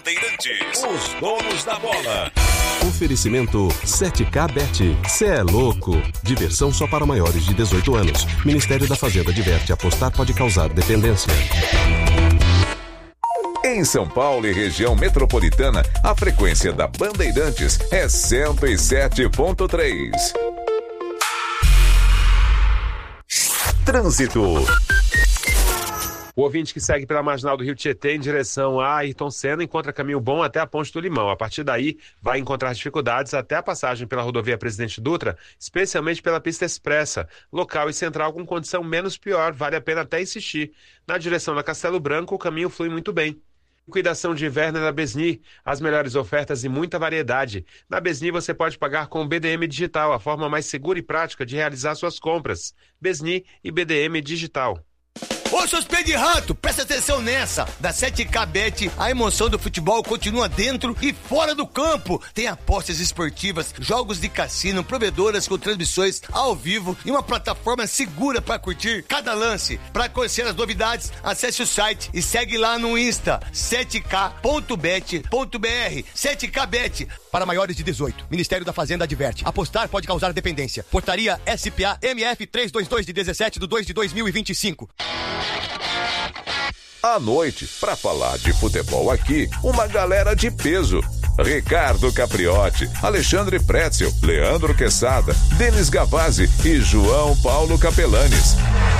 Bandeirantes, os donos da bola. Oferecimento 7K Bet. Cê é louco. Diversão só para maiores de 18 anos. Ministério da Fazenda adverte: apostar pode causar dependência. Em São Paulo e região metropolitana, a frequência da Bandeirantes é 107.3. Trânsito. O ouvinte que segue pela marginal do Rio Tietê em direção a Ayrton Senna encontra caminho bom até a Ponte do Limão. A partir daí, vai encontrar dificuldades até a passagem pela rodovia Presidente Dutra, especialmente pela pista expressa. Local e central com condição menos pior, vale a pena até insistir. Na direção da Castelo Branco, o caminho flui muito bem. Liquidação de inverno é na Besni, as melhores ofertas e muita variedade. Na Besni você pode pagar com o BDM Digital, a forma mais segura e prática de realizar suas compras. Besni e BDM Digital. Ô, seus pés de rato, presta atenção nessa. Da 7K Bet, a emoção do futebol continua dentro e fora do campo. Tem apostas esportivas, jogos de cassino, provedoras com transmissões ao vivo e uma plataforma segura para curtir cada lance. Para conhecer as novidades, acesse o site e segue lá no Insta, 7k.bet.br. 7K Bet, para maiores de 18. Ministério da Fazenda adverte: apostar pode causar dependência. Portaria SPA MF 322 de 17/2/2025. À noite, para falar de futebol aqui, uma galera de peso. Ricardo Capriotti, Alexandre Pretzel, Leandro Quesada, Denis Gavazzi e João Paulo Capelanes.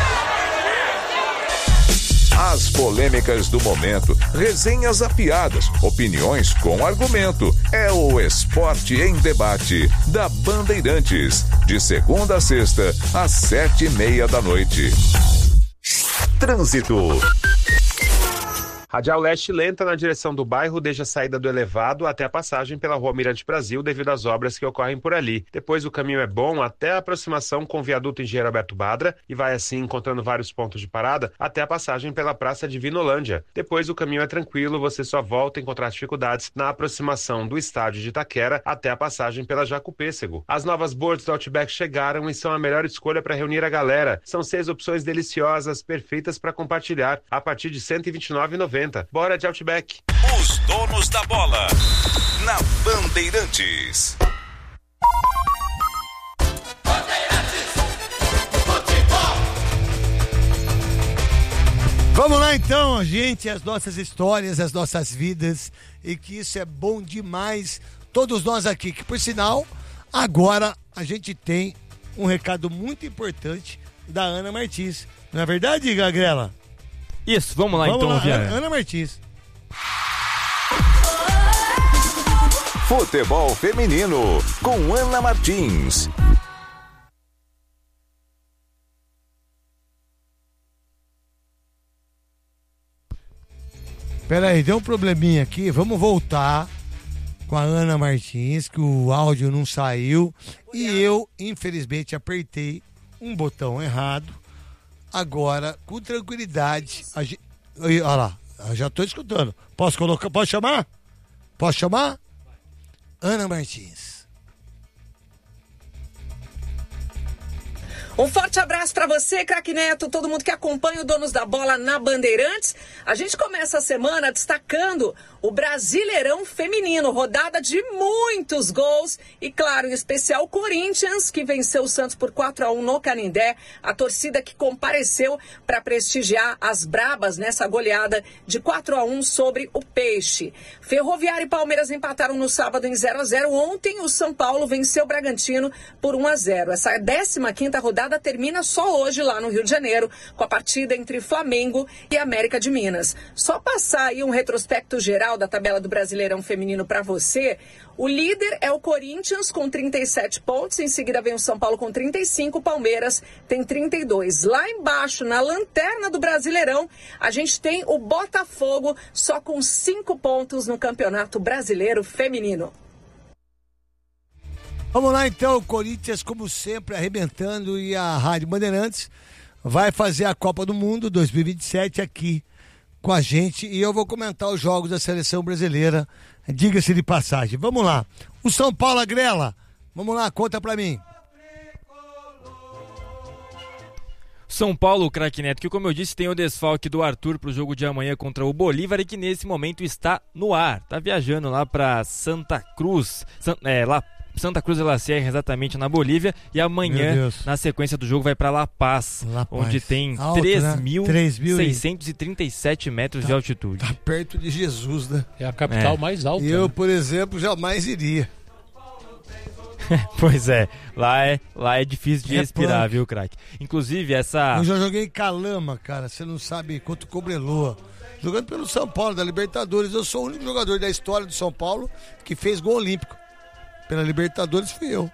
As polêmicas do momento, resenhas afiadas, opiniões com argumento. É o Esporte em Debate, da Bandeirantes. De segunda a sexta, às 7:30 da noite. Trânsito. Radial Leste lenta na direção do bairro, desde a saída do elevado até a passagem pela Rua Mirante Brasil, devido às obras que ocorrem por ali. Depois o caminho é bom até a aproximação com o viaduto Engenheiro Alberto Badra e vai assim encontrando vários pontos de parada até a passagem pela Praça de Vinolândia. Depois o caminho é tranquilo, você só volta a encontrar dificuldades na aproximação do estádio de Itaquera até a passagem pela Jacupêssego. As novas boards do Outback chegaram e são a melhor escolha para reunir a galera. São 6 opções deliciosas, perfeitas para compartilhar, a partir de R$ 129,90. Bora de Outback. Os donos da bola, na Bandeirantes. Vamos lá então, gente, as nossas histórias, as nossas vidas, e que isso é bom demais, todos nós aqui, que por sinal, agora a gente tem um recado muito importante da Ana Martins. Não é verdade, Gagrela? Isso, vamos lá então, Viana. Ana Martins. Futebol feminino, com Ana Martins. Peraí, deu um probleminha aqui, vamos voltar com a Ana Martins, que o áudio não saiu e eu, infelizmente, apertei um botão errado. Agora, com tranquilidade, olha lá, já estou escutando. Posso colocar, posso chamar? Posso chamar? Ana Martins. Um forte abraço para você, craque Neto, todo mundo que acompanha o Donos da Bola na Bandeirantes. A gente começa a semana destacando o Brasileirão Feminino, rodada de muitos gols e, claro, em especial o Corinthians, que venceu o Santos por 4-1 no Canindé, a torcida que compareceu para prestigiar as brabas nessa goleada de 4-1 sobre o Peixe. Ferroviária e Palmeiras empataram no sábado em 0-0. Ontem o São Paulo venceu o Bragantino por 1-0. Essa 15ª rodada termina só hoje lá no Rio de Janeiro, com a partida entre Flamengo e América de Minas. Só passar aí um retrospecto geral da tabela do Brasileirão Feminino para você. O líder é o Corinthians com 37 pontos, em seguida vem o São Paulo com 35, o Palmeiras tem 32. Lá embaixo, na lanterna do Brasileirão, a gente tem o Botafogo só com 5 pontos no Campeonato Brasileiro Feminino. Vamos lá então, o Corinthians, como sempre, arrebentando, e a Rádio Bandeirantes vai fazer a Copa do Mundo 2027 aqui com a gente, e eu vou comentar os jogos da seleção brasileira, diga-se de passagem. Vamos lá, o São Paulo, Agrela, vamos lá, conta pra mim. São Paulo, craque Neto, que como eu disse tem o desfalque do Arthur para o jogo de amanhã contra o Bolívar e que nesse momento está no ar, tá viajando lá para Santa Cruz, Santa Cruz de la Sierra, exatamente na Bolívia, e amanhã, na sequência do jogo, vai para La Paz, onde tem 3.637 metros de altitude. Tá perto de Jesus, né? É a capital mais alta. Eu, por exemplo, jamais iria. Pois é, lá é difícil de respirar, viu, craque? Inclusive, Eu já joguei em Calama, cara, você não sabe, contra o Cobreloa. Jogando pelo São Paulo, da Libertadores. Eu sou o único jogador da história do São Paulo que fez gol olímpico. Pela Libertadores fui eu.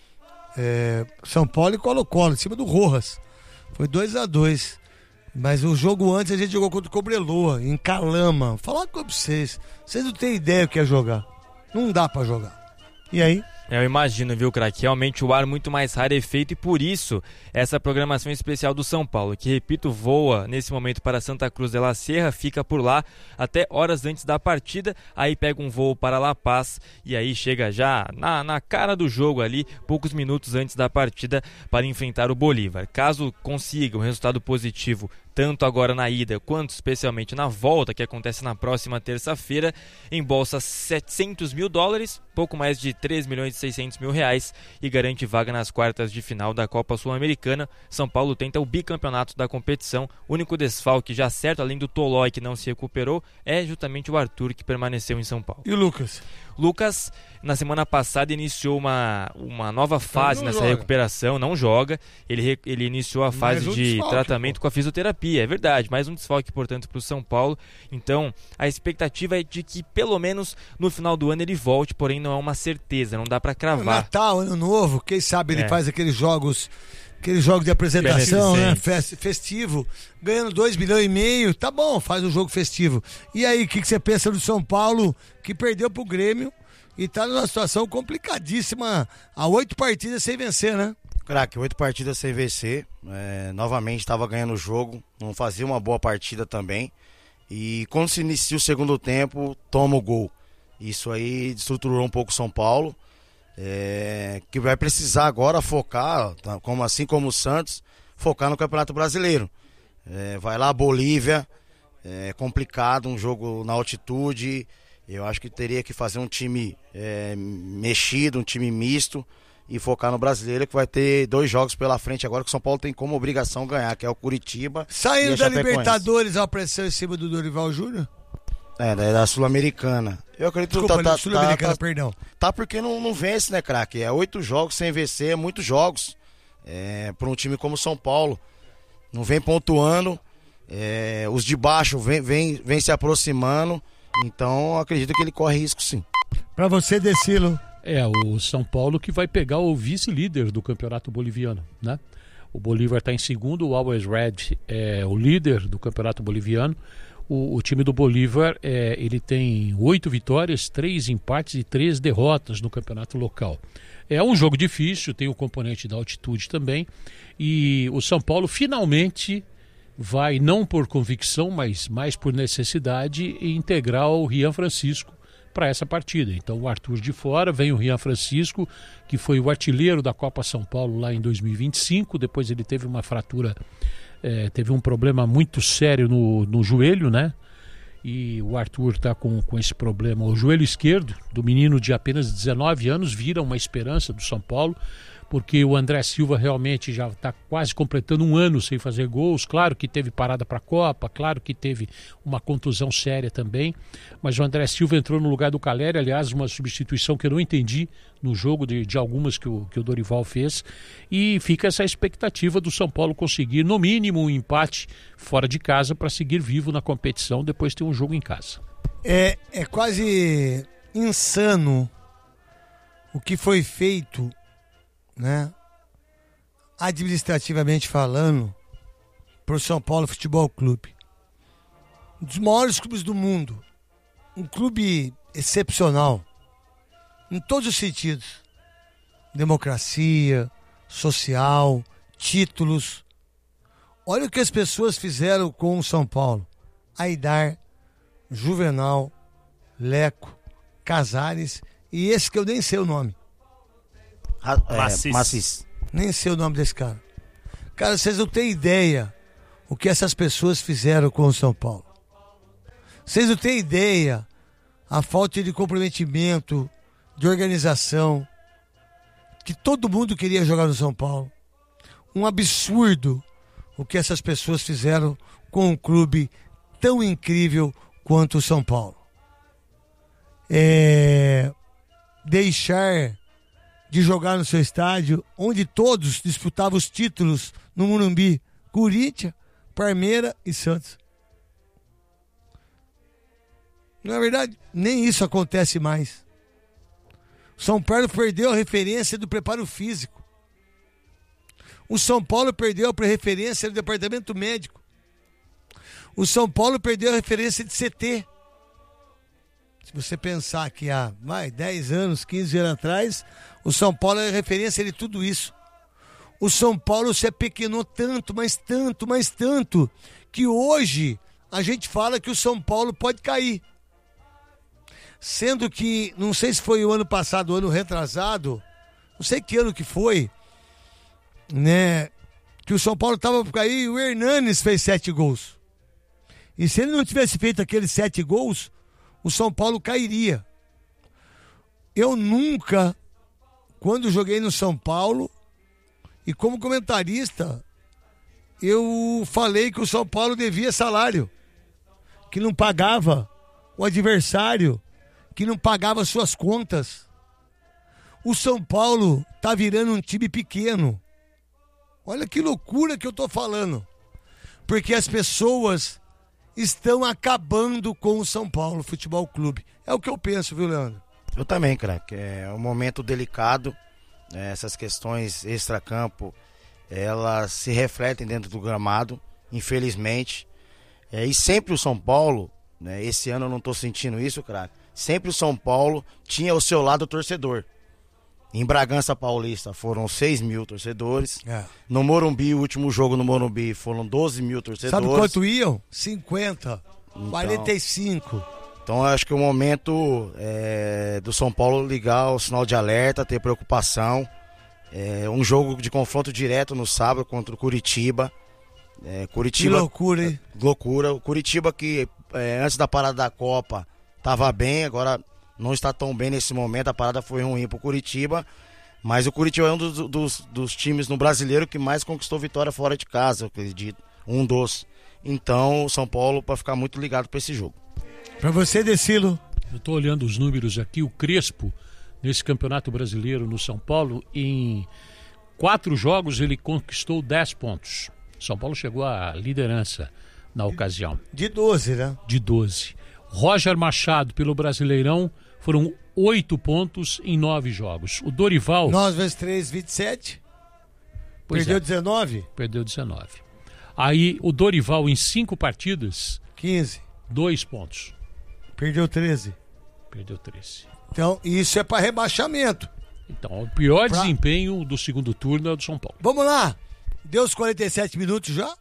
São Paulo e Colo-Colo, em cima do Rojas. Foi 2-2. Mas o jogo antes a gente jogou contra o Cobreloa, em Calama. Vou falar com vocês. Vocês não têm ideia o que é jogar. Não dá pra jogar. E aí? Eu imagino, viu, craque? Realmente o ar muito mais rarefeito e por isso essa programação especial do São Paulo, que, repito, voa nesse momento para Santa Cruz de la Sierra, fica por lá até horas antes da partida, aí pega um voo para La Paz e aí chega já na cara do jogo ali, poucos minutos antes da partida para enfrentar o Bolívar. Caso consiga um resultado positivo, tanto agora na ida quanto especialmente na volta, que acontece na próxima terça-feira, embolsa $700 mil, pouco mais de R$3.600.000 e garante vaga nas quartas de final da Copa Sul-Americana. São Paulo tenta o bicampeonato da competição. O único desfalque já certo, além do Tolói que não se recuperou, é justamente o Arthur, que permaneceu em São Paulo. E o Lucas? Lucas, na semana passada, iniciou uma nova fase nessa recuperação, não joga. Ele iniciou a fase de tratamento com a fisioterapia, é verdade, mais um desfalque, portanto, para o São Paulo. Então, a expectativa é de que, pelo menos, no final do ano ele volte, porém não é uma certeza, não dá para cravar. Natal, Ano Novo, quem sabe ele faz aqueles jogos de apresentação, né? Festivo, ganhando 2,5 milhões, tá bom, faz um jogo festivo. E aí, o que você pensa do São Paulo, que perdeu pro Grêmio e tá numa situação complicadíssima, há 8 partidas sem vencer, né? Craque, 8 partidas sem vencer, novamente estava ganhando o jogo, não fazia uma boa partida também, e quando se inicia o segundo tempo, toma o gol. Isso aí destruturou um pouco o São Paulo, que vai precisar agora focar, assim como o Santos, focar no Campeonato Brasileiro. Vai lá a Bolívia, é complicado, um jogo na altitude. Eu acho que teria que fazer um time mexido, um time misto e focar no Brasileiro, que vai ter 2 jogos pela frente agora que o São Paulo tem como obrigação ganhar, que é o Curitiba. Saindo da Libertadores, a pressão em cima do Dorival Júnior? Da Sul-Americana. Eu acredito que Sul-Americana, perdão. Tá porque não vence, né, craque? 8 jogos sem vencer, muitos jogos. Para um time como o São Paulo. Não vem pontuando. Os de baixo vem se aproximando. Então, acredito que ele corre risco, sim. Para você, Decilo. O São Paulo que vai pegar o vice-líder do Campeonato Boliviano, né? O Bolívar está em segundo, o Always Red é o líder do Campeonato Boliviano. O time do Bolívar, ele tem 8 vitórias, 3 empates e 3 derrotas no campeonato local. É um jogo difícil, tem o componente da altitude também. E o São Paulo finalmente vai, não por convicção, mas mais por necessidade, integrar o Rian Francisco para essa partida. Então o Arthur de fora, vem o Rian Francisco, que foi o artilheiro da Copa São Paulo lá em 2025, depois ele teve uma fratura, teve um problema muito sério no joelho, né? E o Arthur está com esse problema. O joelho esquerdo do menino de apenas 19 anos vira uma esperança do São Paulo, porque o André Silva realmente já está quase completando 1 ano sem fazer gols. Claro que teve parada para a Copa, claro que teve uma contusão séria também, mas o André Silva entrou no lugar do Caleri, aliás, uma substituição que eu não entendi no jogo de algumas que o Dorival fez, e fica essa expectativa do São Paulo conseguir, no mínimo, um empate fora de casa para seguir vivo na competição, depois ter um jogo em casa. É quase insano o que foi feito, né, administrativamente falando, para o São Paulo Futebol Clube. Um dos maiores clubes do mundo. Um clube excepcional. Em todos os sentidos. Democracia, social, títulos. Olha o que as pessoas fizeram com o São Paulo. Aidar, Juvenal, Leco, Casares e esse que eu nem sei o nome. Macis. Nem sei o nome desse cara. Cara, vocês não têm ideia o que essas pessoas fizeram com o São Paulo. Vocês não têm ideia a falta de comprometimento, de organização, que todo mundo queria jogar no São Paulo. Um absurdo o que essas pessoas fizeram com um clube tão incrível quanto o São Paulo. Deixar de jogar no seu estádio, onde todos disputavam os títulos no Morumbi, Corinthians, Palmeiras e Santos. Não é verdade? Nem isso acontece mais. São Paulo perdeu a referência do preparo físico. O São Paulo perdeu a referência do departamento médico. O São Paulo perdeu a referência de CT. Se você pensar que há 10 anos, 15 anos atrás, o São Paulo é referência de tudo isso. O São Paulo se apequenou tanto, mas tanto, que hoje a gente fala que o São Paulo pode cair. Sendo que, não sei se foi o ano passado, o ano retrasado, não sei que ano que foi, né, que o São Paulo estava por cair e o Hernanes fez 7 gols. E se ele não tivesse feito aqueles 7 gols, o São Paulo cairia. Eu nunca, quando joguei no São Paulo, e como comentarista, eu falei que o São Paulo devia salário, que não pagava o adversário, que não pagava suas contas. O São Paulo tá virando um time pequeno. Olha que loucura que eu tô falando. Porque as pessoas estão acabando com o São Paulo Futebol Clube. É o que eu penso, viu, Leandro? Eu também, craque. É um momento delicado. Essas questões extracampo, elas se refletem dentro do gramado, infelizmente. E sempre o São Paulo, né, esse ano eu não estou sentindo isso, craque. Sempre o São Paulo tinha ao seu lado o torcedor. Em Bragança Paulista foram 6 mil torcedores. No Morumbi, o último jogo no Morumbi, foram 12 mil torcedores. Sabe quanto iam? 50, então, 45. Então eu acho que o momento do São Paulo ligar o sinal de alerta, ter preocupação. Um jogo de confronto direto no sábado contra o Curitiba. Curitiba. Que loucura, hein? Loucura. O Curitiba que antes da parada da Copa estava bem, agora não está tão bem nesse momento. A parada foi ruim pro Curitiba. Mas o Curitiba é um dos times no Brasileiro que mais conquistou vitória fora de casa, eu acredito. Um dos. Então o São Paulo vai ficar muito ligado para esse jogo. Para você, Decilo. Eu estou olhando os números aqui. O Crespo, nesse Campeonato Brasileiro no São Paulo, em 4 jogos ele conquistou 10 pontos. São Paulo chegou à liderança na ocasião. De 12, né? De 12. Roger Machado, pelo Brasileirão, foram 8 pontos em 9 jogos. O Dorival... 9 vezes 3, 27. Perdeu 19? Perdeu 19. Aí o Dorival, em 5 partidas... 15. 2 pontos. Perdeu 13. Perdeu 13. Então, isso é para rebaixamento. Então, o pior desempenho do segundo turno é o do São Paulo. Vamos lá. Deu os 47 minutos já?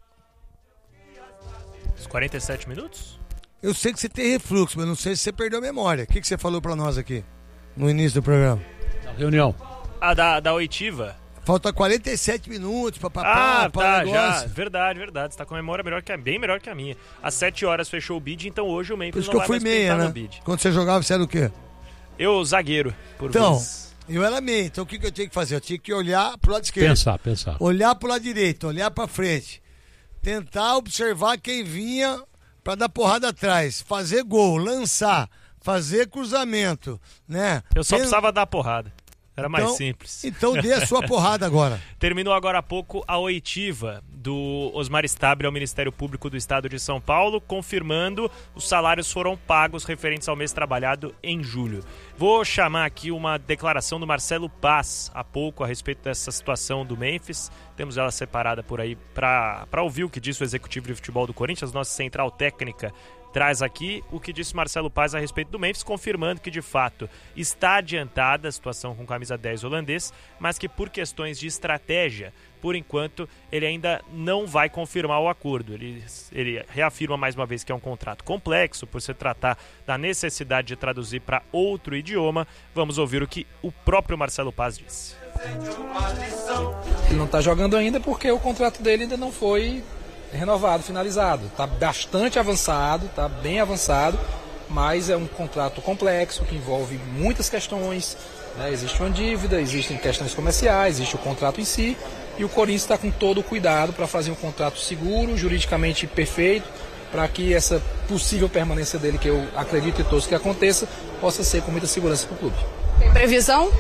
Os 47 minutos? Eu sei que você tem refluxo, mas não sei se você perdeu a memória. O que você falou para nós aqui no início do programa? Na reunião. Da oitiva. Falta 47 minutos para tá, já. Verdade. Você tá com a memória bem melhor que a minha. Às 7 horas fechou o bid, então hoje o Memphis não vai mais pintar no bid. Quando você jogava, você era o quê? Eu, zagueiro, por então, vezes. Eu era meio. Então o que eu tinha que fazer? Eu tinha que olhar pro lado esquerdo. Pensar. Olhar pro lado direito, olhar pra frente. Tentar observar quem vinha pra dar porrada atrás. Fazer gol, lançar, fazer cruzamento, né? Eu só precisava dar porrada. Era mais simples. Então dê a sua porrada agora. Terminou agora há pouco a oitiva do Osmar Stabile ao Ministério Público do Estado de São Paulo, confirmando os salários foram pagos referentes ao mês trabalhado em julho. Vou chamar aqui uma declaração do Marcelo Paz há pouco a respeito dessa situação do Memphis. Temos ela separada por aí para ouvir o que disse o executivo de futebol do Corinthians, nossa central técnica. Traz aqui o que disse Marcelo Paz a respeito do Memphis, confirmando que de fato está adiantada a situação com camisa 10 holandês, mas que por questões de estratégia, por enquanto, ele ainda não vai confirmar o acordo. Ele reafirma mais uma vez que é um contrato complexo, por se tratar da necessidade de traduzir para outro idioma. Vamos ouvir o que o próprio Marcelo Paz disse. Ele não está jogando ainda porque o contrato dele ainda não foi renovado, finalizado. Está bastante avançado, está bem avançado, mas é um contrato complexo que envolve muitas questões, né? Existe uma dívida, existem questões comerciais, existe o contrato em si, e o Corinthians está com todo o cuidado para fazer um contrato seguro, juridicamente perfeito, para que essa possível permanência dele, que eu acredito e torço que aconteça, possa ser com muita segurança para o clube. Tem previsão?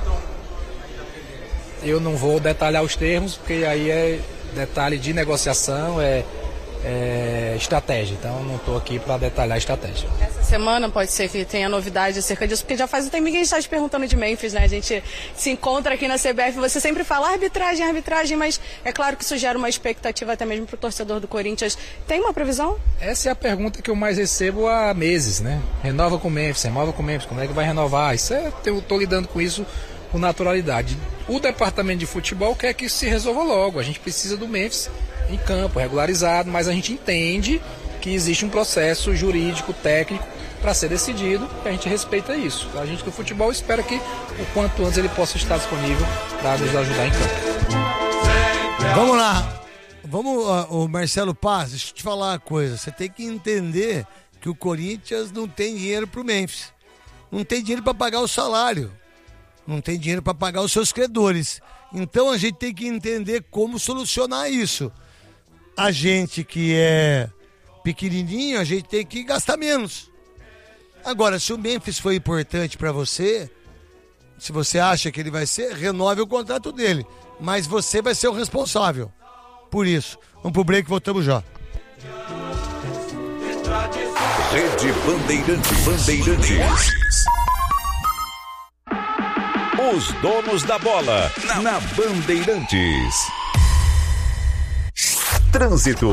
Eu não vou detalhar os termos, porque aí é detalhe de negociação, é estratégia. Então não estou aqui para detalhar a estratégia. Essa semana pode ser que tenha novidade acerca disso, porque já faz um tempo que a gente está te perguntando de Memphis, né? A gente se encontra aqui na CBF, você sempre fala arbitragem, mas é claro que isso gera uma expectativa até mesmo para o torcedor do Corinthians. Tem uma previsão? Essa é a pergunta que eu mais recebo há meses, né? Renova com o Memphis, como é que vai renovar? Eu estou lidando com isso com naturalidade. O departamento de futebol quer que isso se resolva logo. A gente precisa do Memphis em campo, regularizado, mas a gente entende que existe um processo jurídico, técnico para ser decidido, e a gente respeita isso. A gente do futebol espera que o quanto antes ele possa estar disponível para nos ajudar em campo. Vamos lá. O Marcelo Paz, deixa eu te falar uma coisa. Você tem que entender que o Corinthians não tem dinheiro pro Memphis. Não tem dinheiro para pagar o salário. Não tem dinheiro para pagar os seus credores. Então a gente tem que entender como solucionar isso. A gente que é pequenininho, a gente tem que gastar menos. Agora, se o Memphis foi importante para você, se você acha que ele vai ser, renove o contrato dele. Mas você vai ser o responsável por isso. Vamos pro break, voltamos já. Rede Bandeirantes. Os donos da bola na Bandeirantes. Trânsito.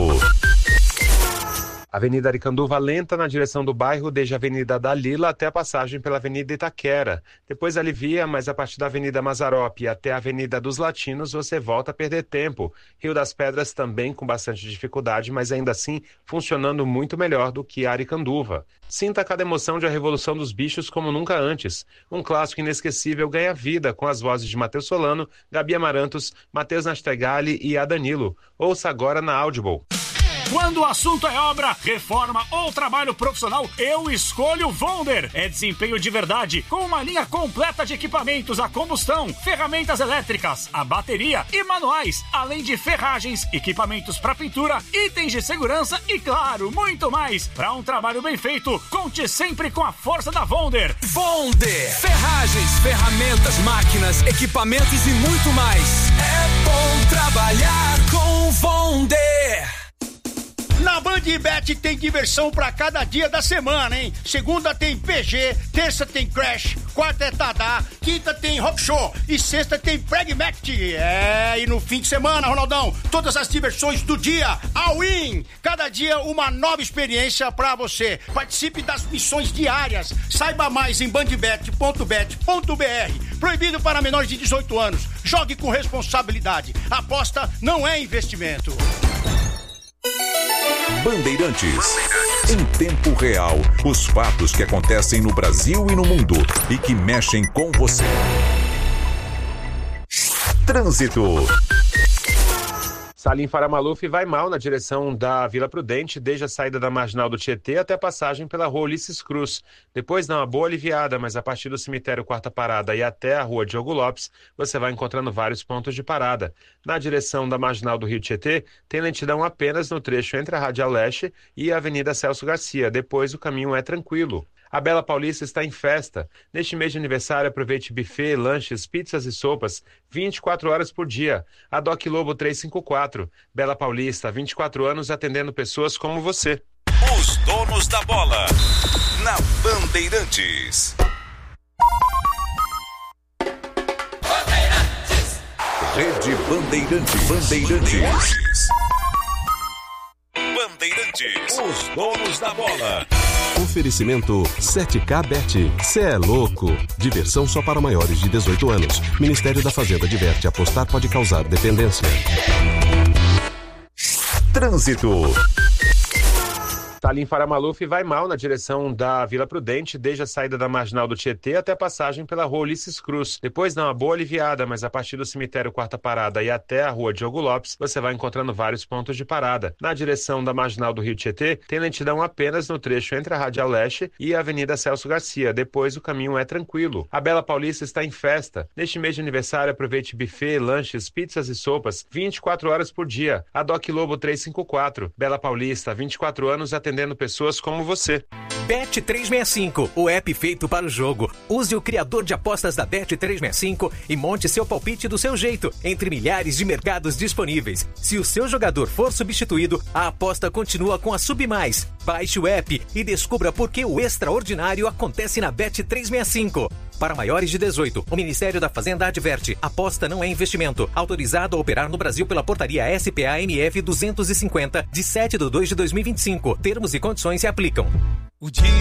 Avenida Aricanduva lenta na direção do bairro, desde a Avenida Dalila até a passagem pela Avenida Itaquera. Depois alivia, mas a partir da Avenida Mazarope até a Avenida dos Latinos você volta a perder tempo. Rio das Pedras também com bastante dificuldade, mas ainda assim funcionando muito melhor do que a Aricanduva. Sinta cada emoção de A Revolução dos Bichos como nunca antes. Um clássico inesquecível ganha vida com as vozes de Matheus Solano, Gabi Amarantos, Matheus Nastegali e Adanilo. Ouça agora na Audible. Quando o assunto é obra, reforma ou trabalho profissional, eu escolho Vonder. É desempenho de verdade, com uma linha completa de equipamentos a combustão, ferramentas elétricas, a bateria e manuais, além de ferragens, equipamentos para pintura, itens de segurança e, claro, muito mais. Para um trabalho bem feito, conte sempre com a força da Vonder. Vonder, ferragens, ferramentas, máquinas, equipamentos e muito mais. É bom trabalhar com Vonder. Na Bandbet tem diversão pra cada dia da semana, hein? Segunda tem PG, terça tem Crash, quarta é Tadá, quinta tem Rock Show e sexta tem Pragmatic. E no fim de semana, Ronaldão, todas as diversões do dia, all-in. Cada dia uma nova experiência pra você. Participe das missões diárias. Saiba mais em bandbet.bet.br. Proibido para menores de 18 anos. Jogue com responsabilidade. Aposta não é investimento. Bandeirantes. Em tempo real, os fatos que acontecem no Brasil e no mundo e que mexem com você. Trânsito. Salim Faramaluf vai mal na direção da Vila Prudente, desde a saída da Marginal do Tietê até a passagem pela Rua Ulisses Cruz. Depois dá uma boa aliviada, mas a partir do cemitério Quarta Parada e até a Rua Diogo Lopes, você vai encontrando vários pontos de parada. Na direção da Marginal do Rio Tietê, tem lentidão apenas no trecho entre a Radial Leste e a Avenida Celso Garcia. Depois o caminho é tranquilo. A Bela Paulista está em festa. Neste mês de aniversário, aproveite buffet, lanches, pizzas e sopas 24 horas por dia. A Doc Lobo 354. Bela Paulista, 24 anos atendendo pessoas como você. Os donos da bola na Bandeirantes. Rede Bandeirantes. Os donos da bola. Oferecimento 7K Bet. Cê é louco. Diversão só para maiores de 18 anos. Ministério da Fazenda adverte: apostar pode causar dependência. Trânsito. Salim Faramaluf vai mal na direção da Vila Prudente, desde a saída da Marginal do Tietê até a passagem pela Rua Ulisses Cruz. Depois dá uma boa aliviada, mas a partir do cemitério Quarta Parada e até a Rua Diogo Lopes, você vai encontrando vários pontos de parada. Na direção da Marginal do Rio Tietê, tem lentidão apenas no trecho entre a Radial Leste e a Avenida Celso Garcia. Depois o caminho é tranquilo. A Bela Paulista está em festa. Neste mês de aniversário, aproveite buffet, lanches, pizzas e sopas 24 horas por dia. A Doc Lobo 354. Bela Paulista, 24 anos atendendo pessoas como você. Bet365, o app feito para o jogo. Use o criador de apostas da Bet365 e monte seu palpite do seu jeito, entre milhares de mercados disponíveis. Se o seu jogador for substituído, a aposta continua com a Submais. Baixe o app e descubra por que o extraordinário acontece na Bet365. Para maiores de 18, o Ministério da Fazenda adverte: aposta não é investimento. Autorizado a operar no Brasil pela portaria SPA-MF 250, de 7/2/2025. Termos e condições se aplicam.